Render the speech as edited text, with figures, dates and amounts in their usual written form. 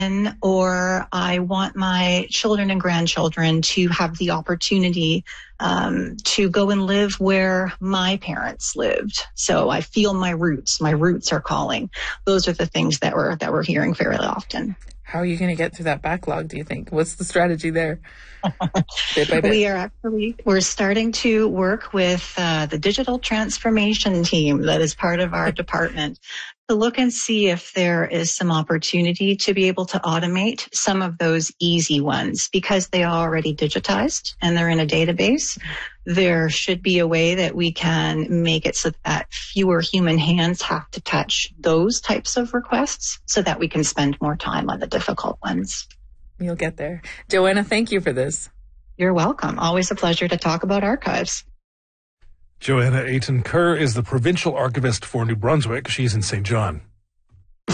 or I want my children and grandchildren to have the opportunity to go and live where my parents lived. So I feel my roots. My roots are calling. Those are the things that we're hearing fairly often. How are you going to get through that backlog, do you think? What's the strategy there? Bit by bit. We're starting to work with the digital transformation team that is part of our department to look and see if there is some opportunity to be able to automate some of those easy ones because they are already digitized and they're in a database. There should be a way that we can make it so that fewer human hands have to touch those types of requests so that we can spend more time on the difficult ones. You'll get there. Joanna, thank you for this. You're welcome. Always a pleasure to talk about archives. Joanna Ayton Kerr is the provincial archivist for New Brunswick. She's in St. John.